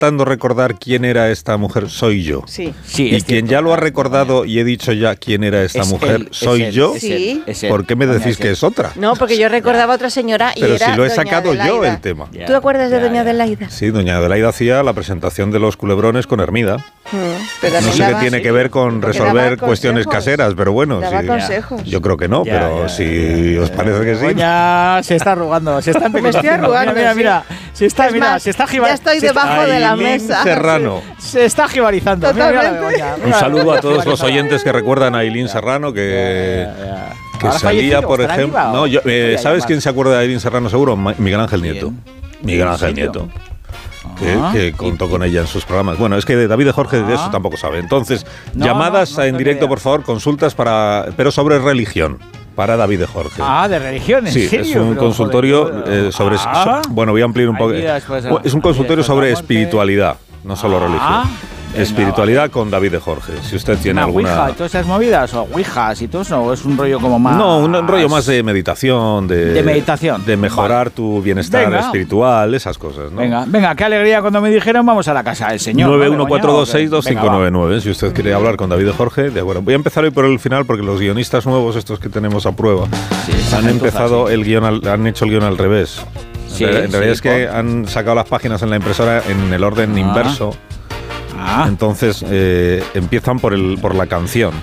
intentando recordar quién era esta mujer soy yo. Sí. Y quien ya lo ha recordado y he dicho ya quién era esta mujer soy yo. Sí. ¿Por qué me decís que es otra? No, porque yo recordaba a otra señora y pero era si lo he doña sacado Adelaida. yo el tema. ¿Tú te acuerdas de doña Adelaida? Sí, doña Adelaida hacía la presentación de los culebrones con Hermida. Pero No sé qué tiene que ver con resolver cuestiones consejos. caseras, pero bueno, Daba sí. consejos. Yo creo que no, pero si os parece que sí. Ya se está arrugando, se está Me estoy arrugando. Mira, se está jibarizando. Ya estoy debajo de la mesa. Serrano. Se está jibarizando. Totalmente. Un saludo a todos los oyentes que recuerdan a Ailín Serrano, que salía, por ejemplo. No, ¿sabes quién se acuerda de Ailín Serrano seguro? Miguel Ángel Nieto. Miguel Ángel Nieto. Que contó con ella en sus programas. Bueno, es que de David de Jorge de eso tampoco sabe. Entonces, llamadas en directo, por favor, consultas pero sobre religión. Para David de Jorge. De religión, ¿en serio? Sí, es un consultorio sobre... bueno, voy a ampliar un poco. Es un consultorio sobre espiritualidad, no solo religión. Espiritualidad con David de Jorge. Si usted tiene alguna... Ouija y todas esas movidas, o ouijas y todo eso, o es un rollo como más... No, un rollo más de meditación, de meditación. De mejorar tu bienestar espiritual, esas cosas, ¿no? Venga, qué alegría cuando me dijeron vamos a la casa del señor. 914262599. Si usted quiere hablar con David de Jorge, de acuerdo. Voy a empezar hoy por el final porque los guionistas nuevos, estos que tenemos a prueba, han empezado el guión, han hecho el guión al revés. En realidad es que han sacado las páginas en la impresora en el orden inverso. Entonces empiezan por la canción.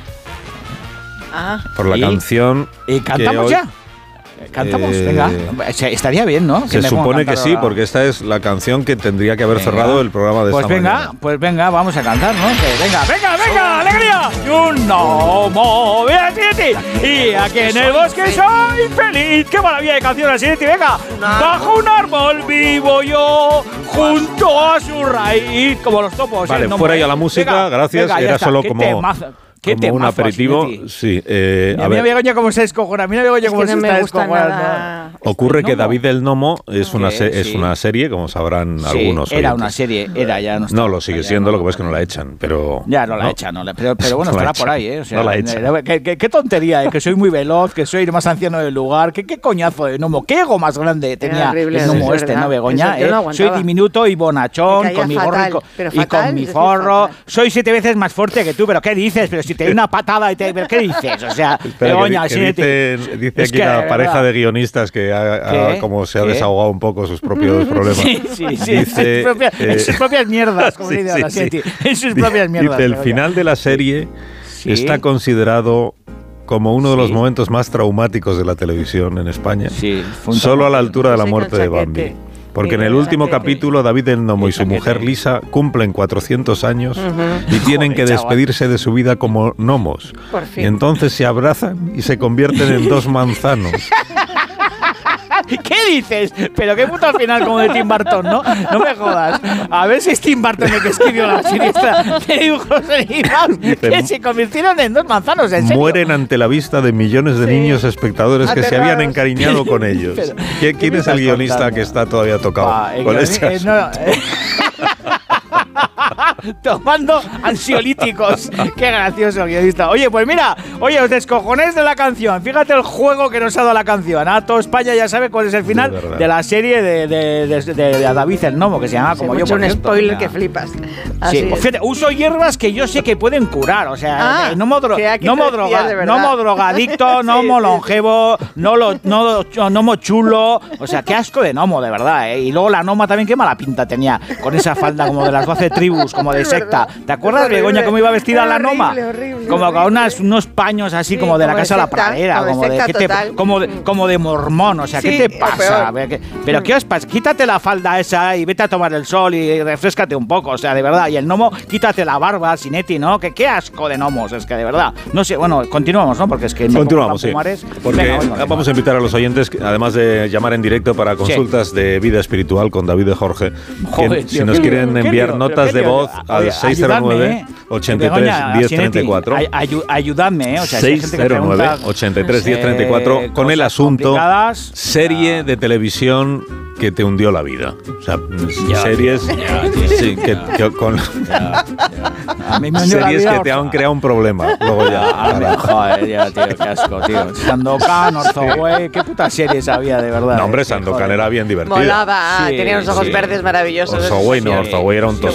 Por la canción. ¿Y cantamos ya? Cantamos, venga. Estaría bien, ¿no? Se supone que sí, porque esta es la canción que tendría que haber cerrado el programa de esta mañana. Pues venga, vamos a cantar, ¿no? Venga, alegría. Y un gnomo, y aquí en el bosque soy feliz. Qué maravilla de canción así, venga. Bajo un árbol vivo yo, junto a su raíz, como los topos. Vale, fuera ya la música, gracias. Era solo como un aperitivo, sí. A mí Begoña cómo se descojona, mira Begoña cómo se está descojonando. Ocurre que David del Gnomo es una serie, como sabrán algunos. Era una serie, ya no. No, lo sigue siendo, lo que pasa es que no la echan, pero... Ya no la echan, pero bueno, estará por ahí, ¿eh? O sea, no la echan. Qué tontería, que soy muy veloz, que soy el más anciano del lugar, qué coñazo de gnomo, qué ego más grande tenía el gnomo ¿no, Begoña? Soy diminuto y bonachón, con mi gorro y con mi forro. Soy 7 veces más fuerte que tú, pero ¿qué dices? Pero si te doy una patada ¿pero qué dices? O sea, Begoña, dice aquí la pareja de guionistas que como se ha desahogado un poco sus propios problemas. Sí. Dice, en sus propias mierdas, como dice ahora, en sus propias mierdas. Dice, el final de la serie está considerado como uno de los momentos más traumáticos de la televisión en España. Solo a la altura de la muerte de Bambi. Porque en el último capítulo David del Gnomo y su mujer Lisa cumplen 400 años y tienen que despedirse de su vida como gnomos. Y entonces se abrazan y se convierten en 2 manzanos. ¿Qué dices? Pero qué puto al final como de Tim Burton, ¿no? No me jodas. A ver si es Tim Burton el que escribió la siniestra de dibujos animados que se convirtieron en 2 manzanos, ¿en serio? Mueren ante la vista de millones de niños espectadores que se habían encariñado con ellos. ¿Quién es el guionista que está todavía tocado con este asunto? Tomando ansiolíticos. Qué gracioso guionista. Oye, pues mira, os descojonéis de la canción. Fíjate el juego que nos ha dado la canción. Todo España ya sabe cuál es el final de la serie de David el Gnomo, que se llama como yo. Por un spoiler que flipas. Sí, pues fíjate, uso hierbas que yo sé que pueden curar. O sea, gnomo drogadicto, gnomo longevo, gnomo chulo. O sea, qué asco de gnomo, de verdad. Y luego la gnoma también, qué mala pinta tenía con esa falda como de las 12 tribus, como de secta. ¿Te acuerdas, Begoña, cómo iba vestida la gnoma? Como con unos paños así como de la casa de la pradera, como de mormón. O sea, ¿qué te pasa? Pero ¿qué os pasa? Quítate la falda esa y vete a tomar el sol y refrescate un poco. O sea, de verdad. Y el gnomo, quítate la barba, Sinetti, ¿no? Que qué asco de gnomos. Es que de verdad. No sé, bueno, continuamos, ¿no? Porque es que... Continuamos, sí. Porque vamos a invitar a los oyentes, además de llamar en directo para consultas de vida espiritual con David de Jorge. Joder, si nos quieren enviar notas de voz al 609 83 1034. Ayudadme, o sea, 609 83 1034 con el asunto serie de televisión que te hundió la vida. O sea, series series que te han creado un problema. Luego ya. Joder, tío, qué asco, tío. Sandokan, Orzoway, qué putas series había, de verdad. No, hombre, Sandokan era bien divertido. Molaba, tenía unos ojos verdes maravillosos. Orzoway no, Orzoway era un tosco.